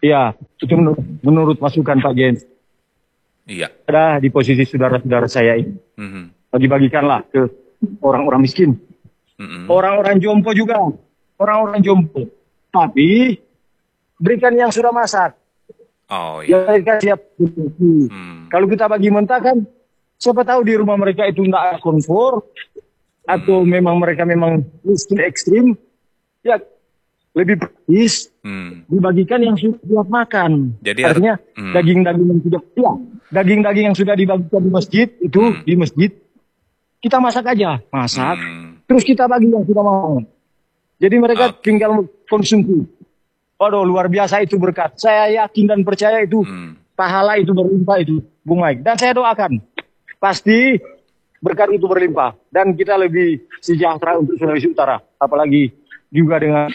Iya, itu menurut masukan Pak James. Iya. Ada di posisi saudara-saudara saya ini. Bagi-bagikanlah ke orang-orang miskin. Orang-orang jompo juga. Orang-orang jompo. Tapi berikan yang sudah masak. Oh iya. Mereka siap. Kalau kita bagi mentah kan, siapa tahu di rumah mereka itu tidak ada komfor, atau memang mereka memang miskin ekstrim, ya lebih praktis dibagikan yang sudah siap makan. Jadi artinya daging-daging yang sudah, ya, daging-daging yang sudah dibagikan di masjid itu di masjid kita masak aja, terus kita bagi yang sudah mau. Jadi mereka tinggal konsumsi. Waduh, luar biasa itu berkat. Saya yakin dan percaya itu pahala itu berlimpah itu, Bung Mike. Dan saya doakan pasti berkat itu berlimpah dan kita lebih sejahtera untuk Sulawesi Utara. Apalagi juga dengan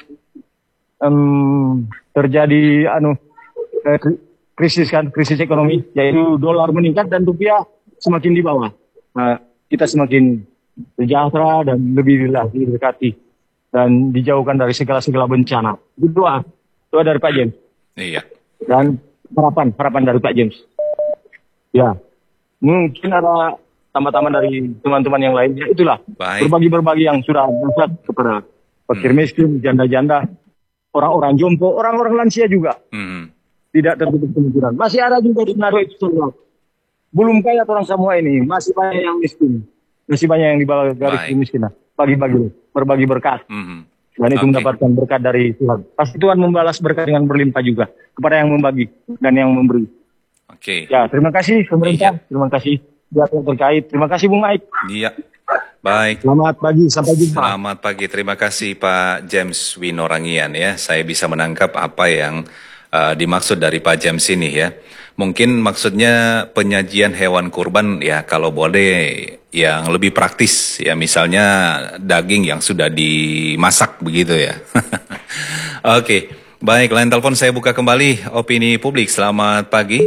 terjadi krisis ekonomi, yaitu dolar meningkat dan rupiah semakin di bawah. Nah, kita semakin sejahtera dan lebih diberkati dan dijauhkan dari segala bencana. Itu doa dari Pak James. Iya. Dan harapan dari Pak James. Ya, mungkin ada tambah-tambah dari teman-teman yang lain. Ya itulah. Berbagi yang sudah berkat kepada fakir miskin, janda-janda, orang-orang jompo, orang-orang lansia juga. Tidak tertutup kemungkinan. Masih ada juga di Manado itu semua. Belum kaya orang semua ini, masih banyak yang miskin. Masih banyak yang di bawah garis kemiskinan. Berbagi berkat. Dan itu mendapatkan berkat dari Tuhan. Pasti Tuhan membalas berkat dengan berlimpah juga kepada yang membagi dan yang memberi. Ya, terima kasih pemerintah. Terima kasih pihak yang terkait. Terima kasih Bung Mike. Iya. Baik. Selamat pagi, sampai jumpa. Selamat pagi, terima kasih Pak James Winorangian ya. Saya bisa menangkap apa yang dimaksud dari Pak James ini ya. Mungkin maksudnya penyajian hewan kurban ya kalau boleh yang lebih praktis ya, misalnya daging yang sudah dimasak begitu ya. Oke, baik, line telepon saya buka kembali. Opini publik, selamat pagi.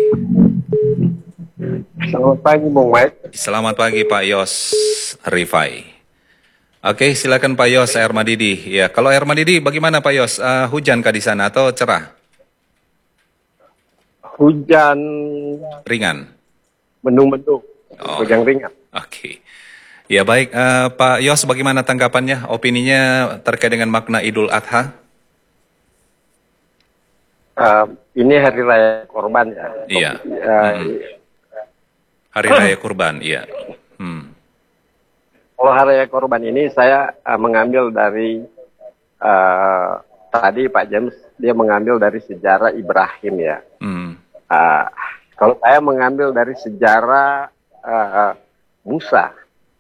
Selamat pagi Bung Mike. Selamat pagi Pak Yos Rifai. Oke, silakan Pak Yos Air Madidi. Ya, kalau Air Madidi bagaimana Pak Yos? Hujankah di sana atau cerah? Hujan ringan. Mendung-mendung. Hujan ringan. Oke. Ya baik, Pak Yos bagaimana tanggapannya, opininya terkait dengan makna Idul Adha? Ini hari raya korban ya. Iya. Hari raya kurban, iya. Kalau hari raya korban ini saya mengambil dari tadi Pak James dia mengambil dari sejarah Ibrahim ya. Kalau saya mengambil dari sejarah Musa.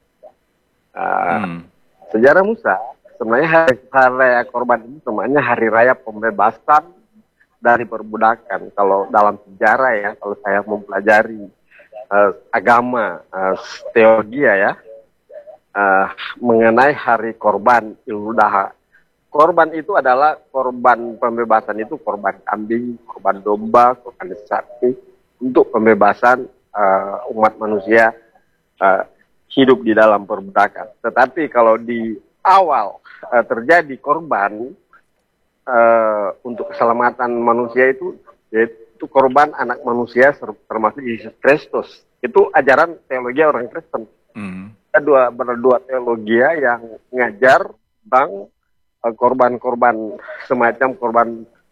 Sejarah Musa, sebenarnya hari raya korban ini sebenarnya hari raya pembebasan dari perbudakan. Kalau dalam sejarah ya, kalau saya mempelajari agama, teologi ya, mengenai hari korban Idul Adha. Korban itu adalah korban pembebasan itu korban kambing, korban domba, korban sapi untuk pembebasan umat manusia hidup di dalam perbudakan. Tetapi kalau di awal terjadi korban untuk keselamatan manusia itu yaitu korban anak manusia termasuk Yesus Kristus. Itu ajaran teologi orang Kristen. Ada dua teologi yang ngajar tentang korban-korban semacam korban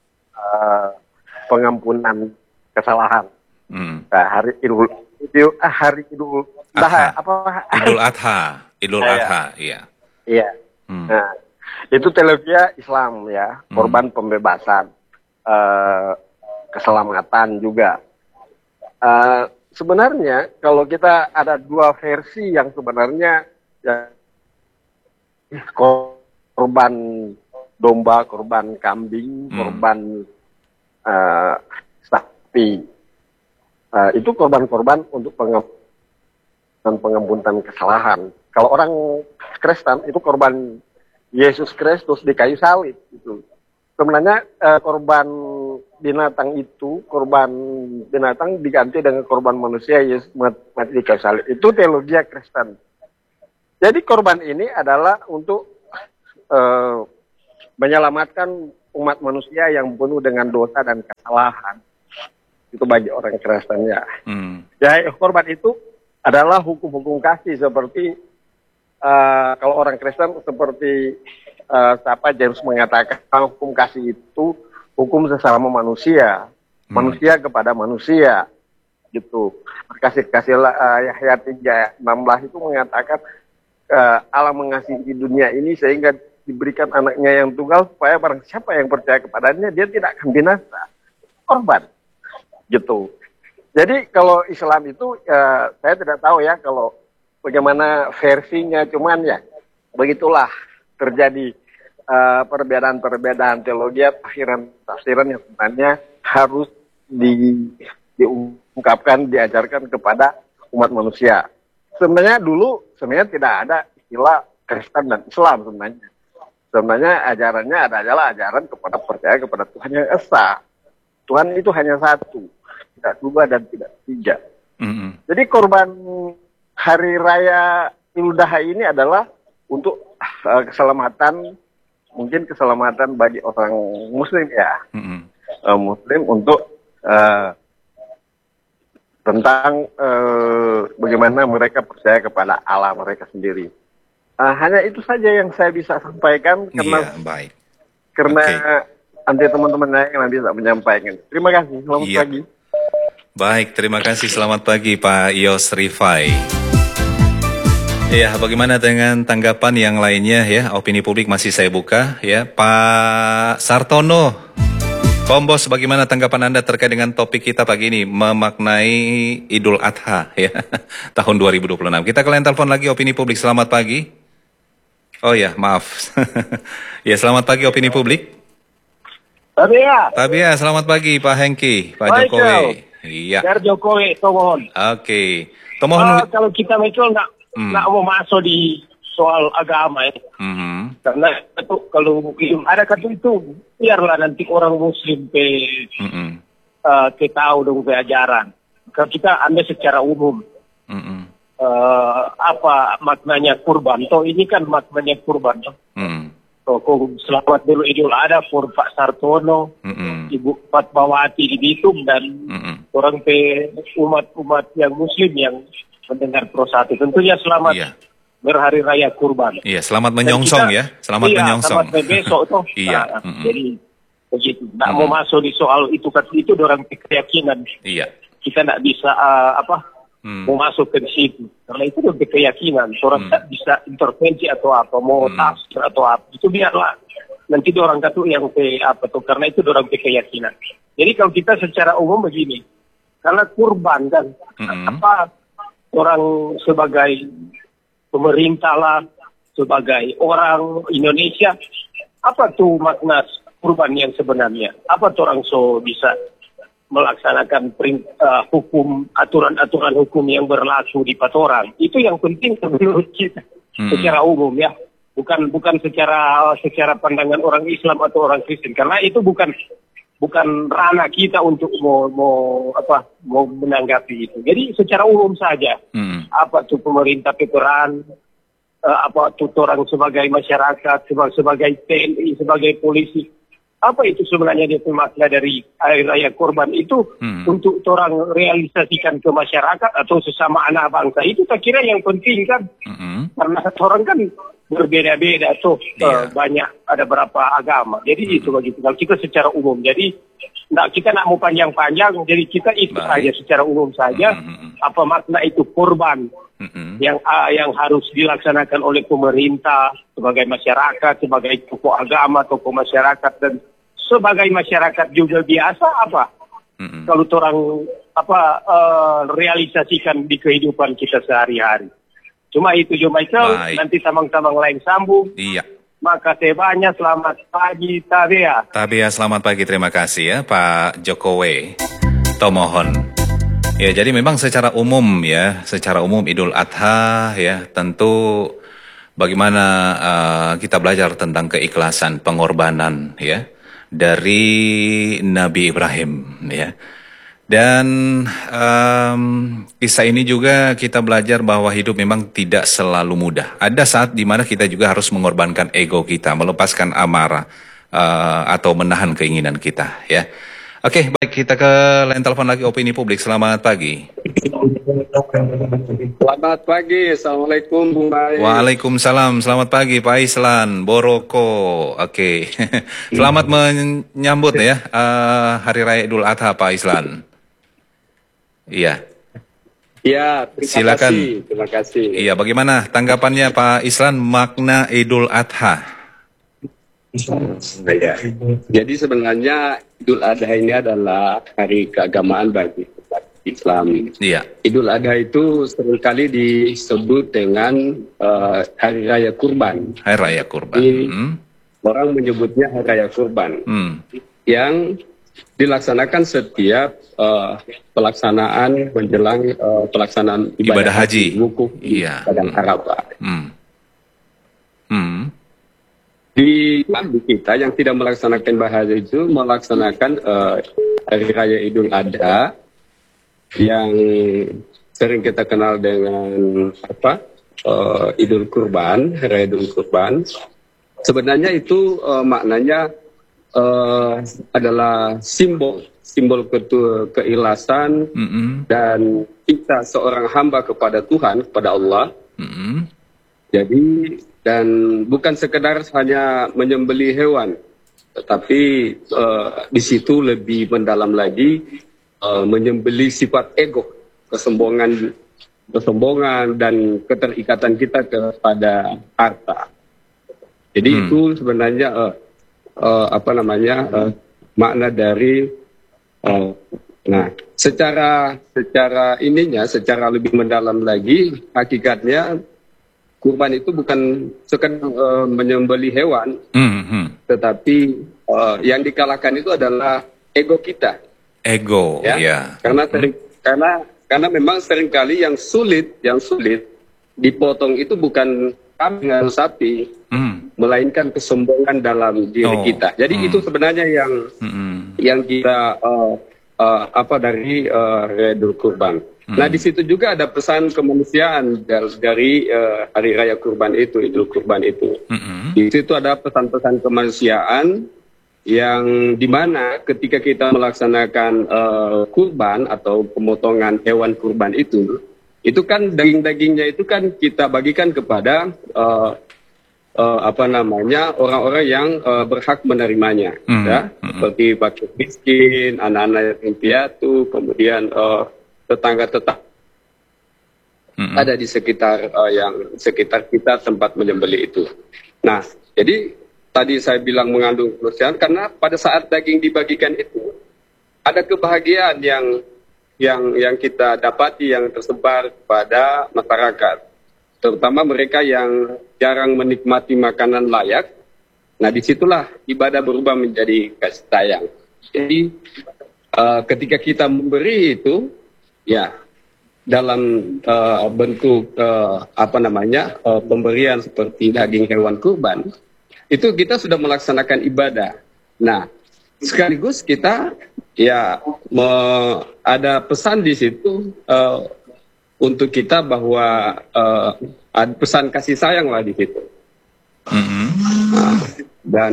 pengampunan kesalahan. Nah, hari Idul Adha apa? Idul Adha, iya. Iya. Nah, itu teologi Islam ya, korban pembebasan, keselamatan juga. Sebenarnya kalau kita ada dua versi yang sebenarnya ya, korban domba, korban kambing, korban sapi. Itu korban-korban untuk pengampunan kesalahan. Kalau orang Kristen itu korban Yesus Kristus di kayu salib. Itu sebenarnya korban binatang itu, korban binatang diganti dengan korban manusia Yesus mati di kayu salib. Itu teologi Kristen. Jadi korban ini adalah untuk menyelamatkan umat manusia yang penuh dengan dosa dan kesalahan. Itu bagi orang Kristen ya. Ya, korban itu adalah hukum-hukum kasih seperti kalau orang Kristen seperti James mengatakan hukum kasih itu hukum sesama manusia, manusia kepada manusia, gitu. Kasih Yahya 3:16 itu mengatakan Allah mengasihi dunia ini sehingga diberikan anaknya yang tunggal supaya barang siapa yang percaya kepadanya dia tidak akan binasa. Korban, gitu. Jadi kalau Islam itu saya tidak tahu ya kalau bagaimana versinya, cuman ya begitulah terjadi perbedaan-perbedaan teologi, tafsiran yang sebenarnya harus diungkapkan, diajarkan kepada umat manusia. Sebenarnya dulu tidak ada istilah Kristen dan Islam sebenarnya. Sebenarnya ajarannya adalah ajaran kepada percaya kepada Tuhan yang esa. Tuhan itu hanya satu, tidak dua dan tidak tiga. Jadi korban Hari Raya Idul Adha ini adalah untuk keselamatan, mungkin keselamatan bagi orang Muslim ya, Muslim untuk tentang bagaimana mereka percaya kepada Allah mereka sendiri. Hanya itu saja yang saya bisa sampaikan karena baik. Karena nanti teman-teman yang bisa menyampaikan. Terima kasih. Selamat pagi. Baik, terima kasih. Selamat pagi Pak Yos Rifai. Ya, bagaimana dengan tanggapan yang lainnya ya? Opini publik masih saya buka ya. Pak Sartono, Kombos, bagaimana tanggapan Anda terkait dengan topik kita pagi ini, memaknai Idul Adha ya, tahun 2026. Kita ke line telepon lagi, opini publik. Selamat pagi. Oh ya, maaf. Ya, selamat pagi opini publik. Tabia, selamat pagi Pak Hengki, Pak Jokowi. Iya. Pak Jokowi, Tomohon. Oke. Tomohon. Kalau kita nggak mau masuk di soal agama ya. Karena itu kalau ada kata itu biarlah nanti orang Muslim kita tahu dong ajaran. Kalau kita ambil secara umum apa maknanya kurban? Toh ini kan maknanya kurban. Toh selamat dulu Idul Adha for Pak Sartono, Ibu Fatmawati di Bitung dan orang umat yang Muslim yang mendengar Pro 1. Tentunya selamat. Berhari raya kurban. Iya, selamat menyongsong ya. Selamat menyongsong. Selamat besok tuh. Iya. Jadi begitu. Nggak mau masuk di soal itu orang keyakinan. Iya. Kita nggak bisa mau masuk ke situ. Karena itu udah keyakinan. Orang tak bisa intervensi atau apa, mau tafsir atau apa. Itu biarlah. Nanti orang kata yang karena itu orang keyakinan. Jadi kalau kita secara umum begini, karena kurban kan orang sebagai pemerintah lah, sebagai orang Indonesia, apa tuh makna kurban yang sebenarnya? Apa tuh orang bisa melaksanakan hukum, aturan-aturan hukum yang berlaku di Patorang? Itu yang penting menurut kita secara umum ya, bukan secara pandangan orang Islam atau orang Kristen, karena itu bukan ranah kita untuk mau menanggapi itu. Jadi secara umum saja, apa tuh pemerintah peperan, apa tuh orang sebagai masyarakat, sebagai TNI, sebagai polisi, apa itu sebenarnya dia makna dari Hari Raya Kurban itu untuk orang realisasikan ke masyarakat atau sesama anak bangsa, itu saya kira yang penting kan, karena orang kan berbeda-beda tuh, banyak, ada berapa agama. Jadi itu begitu. Kalau kita secara umum, jadi kita nak mau panjang-panjang, jadi kita itu saja secara umum saja, apa makna itu kurban yang harus dilaksanakan oleh pemerintah, sebagai masyarakat, sebagai tokoh agama, tokoh masyarakat, dan sebagai masyarakat juga biasa apa? Kalau orang realisasikan di kehidupan kita sehari-hari. Cuma itu Jo Michael, nanti tamang-tamang lain sambung. Iya. Makasih banyak, selamat pagi Tabea. Tabea, selamat pagi, terima kasih ya Pak Jokowi. Tomohon. Ya, jadi memang secara umum Idul Adha ya, tentu bagaimana kita belajar tentang keikhlasan, pengorbanan ya dari Nabi Ibrahim ya. Dan kisah ini juga kita belajar bahwa hidup memang tidak selalu mudah. Ada saat di mana kita juga harus mengorbankan ego kita, melepaskan amarah, atau menahan keinginan kita, ya. Oke, baik, kita ke line telepon lagi opini publik. Selamat pagi. Selamat pagi, Assalamualaikum Bung Baik. Waalaikumsalam, selamat pagi Pak Islan, Boroko. Oke, selamat menyambut ya Hari Raya Idul Adha Pak Islan. Iya. Ya, Silakan. Terima kasih. Iya, bagaimana tanggapannya Pak Islan makna Idul Adha? Ya. Jadi sebenarnya Idul Adha ini adalah hari keagamaan bagi umat Islam. Iya. Idul Adha itu seringkali disebut dengan Hari Raya Kurban. Hari Raya Kurban. Orang menyebutnya Hari Raya Kurban. Yang dilaksanakan setiap pelaksanaan menjelang pelaksanaan ibadah haji wukuf di Padang Arafah. Di kita yang tidak melaksanakan bahasa itu melaksanakan Hari Raya Idul Adha yang sering kita kenal dengan Idul Kurban, Hari Raya Idul Kurban. Sebenarnya itu maknanya adalah simbol keikhlasan dan kita seorang hamba kepada Tuhan, kepada Allah. Jadi dan bukan sekedar hanya menyembelih hewan, tetapi di situ lebih mendalam lagi menyembelih sifat ego, kesombongan dan keterikatan kita kepada harta. Jadi itu sebenarnya makna dari secara lebih mendalam lagi hakikatnya kurban itu bukan sekedar menyembelih hewan, tetapi yang dikalahkan itu adalah ego kita. Ego, ya. Karena memang seringkali yang sulit dipotong itu bukan kambing atau sapi, melainkan kesombongan dalam diri kita. Jadi itu sebenarnya yang kita dari Idul Kurban. Nah di situ juga ada pesan kemanusiaan dari Hari Raya Kurban itu, Idul Kurban itu. Di situ ada pesan-pesan kemanusiaan yang dimana ketika kita melaksanakan kurban atau pemotongan hewan kurban itu kan daging-dagingnya itu kan kita bagikan kepada orang-orang yang berhak menerimanya, ya, seperti fakir miskin, anak-anak yatim piatu, kemudian tetangga-tetangga ada di sekitar kita tempat menyembelih itu. Nah, jadi tadi saya bilang mengandung kemanusiaan karena pada saat daging dibagikan itu ada kebahagiaan yang kita dapati yang tersebar pada masyarakat, terutama mereka yang jarang menikmati makanan layak. Nah, disitulah ibadah berubah menjadi kasih sayang. Jadi ketika kita memberi itu, ya dalam bentuk pemberian seperti daging hewan kurban, itu kita sudah melaksanakan ibadah. Nah, sekaligus kita ada pesan di situ untuk kita bahwa ada pesan kasih sayang lah di situ. Dan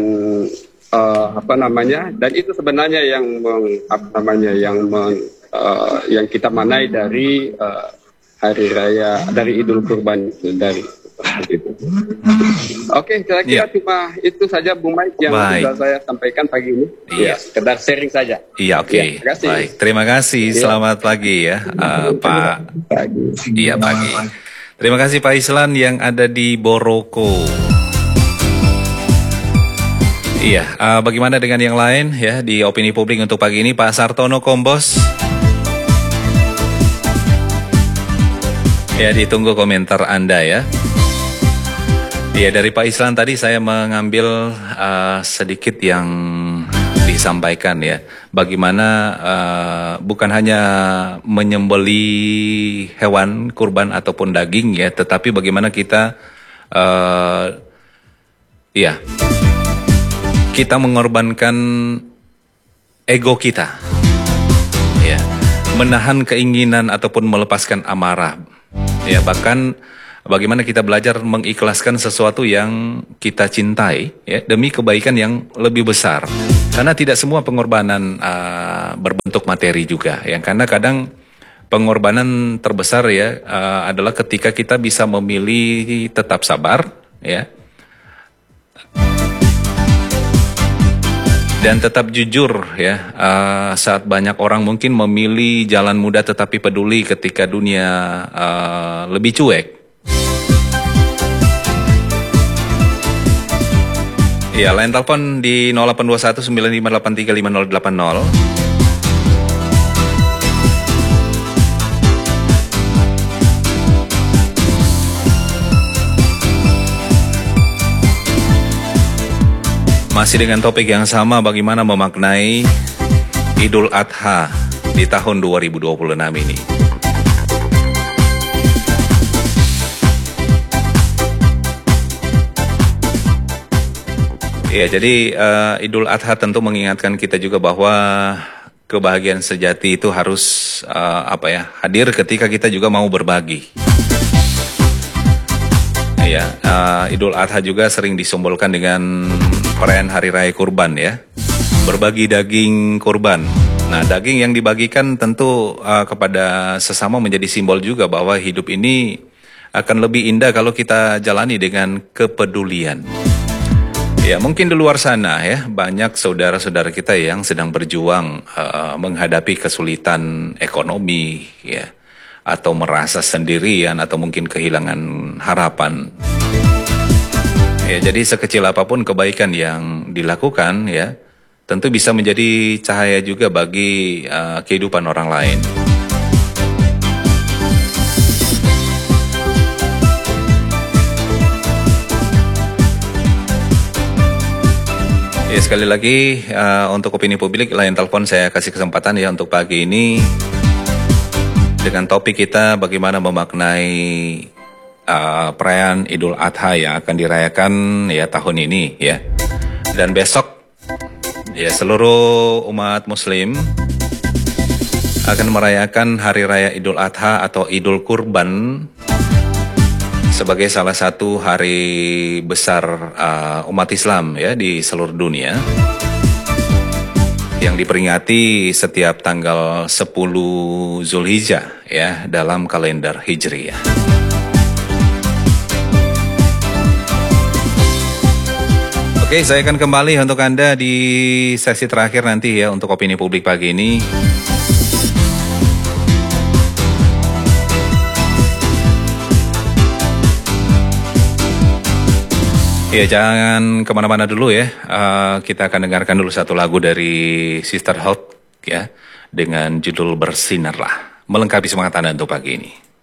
dan itu sebenarnya yang kita manai dari hari raya dari Idul Kurban itu. Oke, kira-kira cuma itu saja Bung Mike yang sudah saya sampaikan pagi ini. Iya. Sekedar sharing saja. Iya, oke. Ya, baik, terima kasih. Selamat pagi ya, Pak. Iya, pagi. Terima kasih Pak Islan yang ada di Boroko. Iya, bagaimana dengan yang lain ya di opini publik untuk pagi ini, Pak Sartono Kombos? Ya, ditunggu komentar Anda ya. Ya, dari Pak Islan tadi saya mengambil sedikit yang disampaikan ya. Bagaimana bukan hanya menyembelih hewan kurban ataupun daging ya, tetapi bagaimana kita kita mengorbankan ego kita. Ya, menahan keinginan ataupun melepaskan amarah. Ya, bahkan bagaimana kita belajar mengikhlaskan sesuatu yang kita cintai ya demi kebaikan yang lebih besar. Karena tidak semua pengorbanan berbentuk materi juga ya. Karena kadang pengorbanan terbesar ya adalah ketika kita bisa memilih tetap sabar ya. Dan tetap jujur ya, saat banyak orang mungkin memilih jalan mudah tetapi peduli ketika dunia lebih cuek. Ya, line telepon di 0821 9583 5080. Masih dengan topik yang sama, bagaimana memaknai Idul Adha di tahun 2026 ini. Ya, jadi Idul Adha tentu mengingatkan kita juga bahwa kebahagiaan sejati itu harus hadir ketika kita juga mau berbagi. Ya, Idul Adha juga sering disimbolkan dengan perayaan Hari Raya Kurban ya, berbagi daging kurban. Nah, daging yang dibagikan tentu kepada sesama menjadi simbol juga bahwa hidup ini akan lebih indah kalau kita jalani dengan kepedulian. Ya, mungkin di luar sana ya, banyak saudara-saudara kita yang sedang berjuang menghadapi kesulitan ekonomi ya, atau merasa sendirian atau mungkin kehilangan harapan. Ya, jadi sekecil apapun kebaikan yang dilakukan ya, tentu bisa menjadi cahaya juga bagi kehidupan orang lain. Ya, sekali lagi untuk opini publik, line telepon saya kasih kesempatan ya untuk pagi ini dengan topik kita bagaimana memaknai perayaan Idul Adha yang akan dirayakan ya tahun ini ya. Dan besok ya seluruh umat muslim akan merayakan Hari Raya Idul Adha atau Idul Kurban sebagai salah satu hari besar umat Islam ya di seluruh dunia yang diperingati setiap tanggal 10 Zulhijjah ya dalam kalender Hijriyah. Oke, saya akan kembali untuk Anda di sesi terakhir nanti ya untuk opini publik pagi ini. Ya, jangan kemana-mana dulu ya. Kita akan dengarkan dulu satu lagu dari Sister Hope ya dengan judul Bersinarlah, melengkapi semangat Anda untuk pagi ini.